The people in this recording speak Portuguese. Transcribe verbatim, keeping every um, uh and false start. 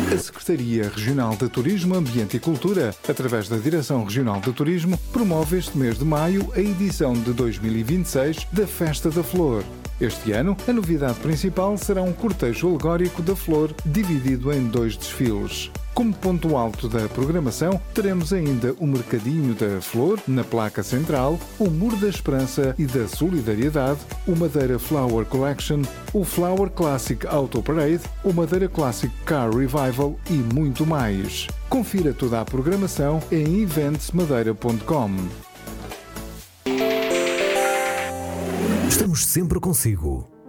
A Secretaria Regional de Turismo, Ambiente e Cultura, através da Direção Regional de Turismo, promove este mês de maio a edição de dois mil e vinte e seis da Festa da Flor. Este ano, a novidade principal será um cortejo alegórico da flor, dividido em dois desfiles. Como ponto alto da programação, teremos ainda o Mercadinho da Flor, na placa central, o Muro da Esperança e da Solidariedade, o Madeira Flower Collection, o Flower Classic Auto Parade, o Madeira Classic Car Revival e muito mais. Confira toda a programação em eventos madeira ponto com. Estamos sempre consigo.